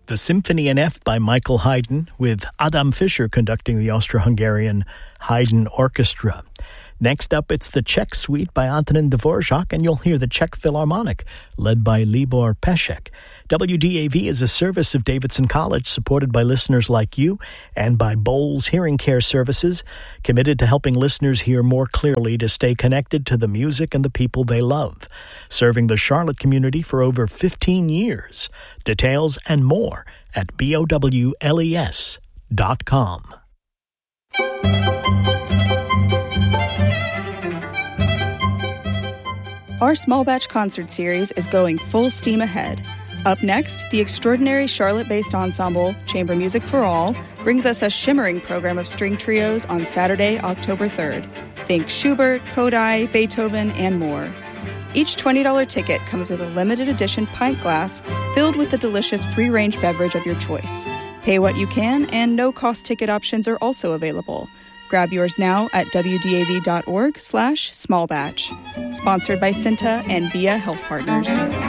The Symphony in F by Michael Haydn, with Adam Fischer conducting the Austro-Hungarian Haydn Orchestra. Next up, it's the Czech Suite by Antonin Dvorak, and you'll hear the Czech Philharmonic, led by Libor Pešek. WDAV is a service of Davidson College, supported by listeners like you and by Bowles Hearing Care Services, committed to helping listeners hear more clearly to stay connected to the music and the people they love. Serving the Charlotte community for over 15 years. Details and more at bowles.com. Our small batch concert series is going full steam ahead. Up next, the extraordinary Charlotte-based ensemble, Chamber Music for All, brings us a shimmering program of string trios on Saturday, October 3rd. Think Schubert, Kodály, Beethoven, and more. Each $20 ticket comes with a limited edition pint glass filled with the delicious free-range beverage of your choice. Pay what you can, and no-cost ticket options are also available. Grab yours now at wdav.org/smallbatch. Sponsored by Cinta and Via Health Partners.